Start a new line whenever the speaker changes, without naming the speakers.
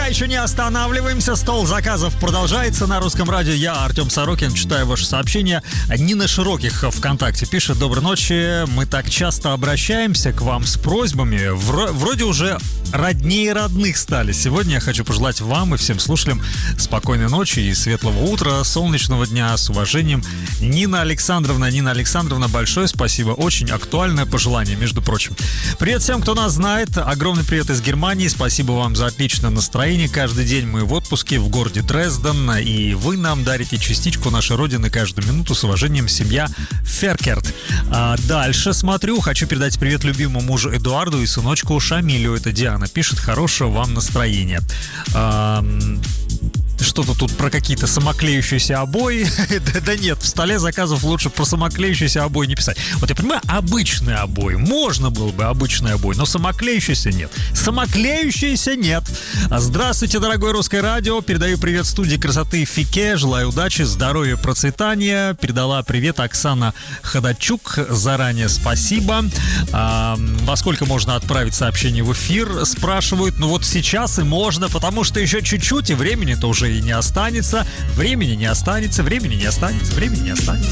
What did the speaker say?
еще не останавливаемся. Стол заказов продолжается на Русском радио. Я, Артем Сорокин, читаю ваши сообщения. Нина Широких ВКонтакте пишет: доброй ночи. Мы так часто обращаемся к вам с просьбами. Вроде уже роднее родных стали. Сегодня я хочу пожелать вам и всем слушателям спокойной ночи и светлого утра, солнечного дня. С уважением, Нина Александровна. Нина Александровна, большое спасибо. Очень актуальное пожелание, между прочим. Привет всем, кто нас знает. Огромный привет из Германии. Спасибо вам за отличное настроение. Каждый день мы в отпуске в городе Дрезден, и вы нам дарите частичку нашей родины каждую минуту. С уважением, семья Феркерт. Дальше смотрю. Хочу передать привет любимому мужу Эдуарду и сыночку Шамилю. Это Диана пишет: хорошего вам настроения. Что-то тут про какие-то самоклеющиеся обои. Да нет, в столе заказов лучше про самоклеющиеся обои не писать. Вот я понимаю, обычные обои. Можно было бы обычные обои, но самоклеющиеся нет. Самоклеющиеся нет. Здравствуйте, дорогое Русское радио. Передаю привет студии красоты Фике. Желаю удачи, здоровья, процветания. Передала привет Оксана Ходачук. Заранее спасибо. Во сколько можно отправить сообщение в эфир, спрашивают. Ну вот сейчас и можно, потому что еще чуть-чуть, и времени-то уже и не останется. Времени не останется.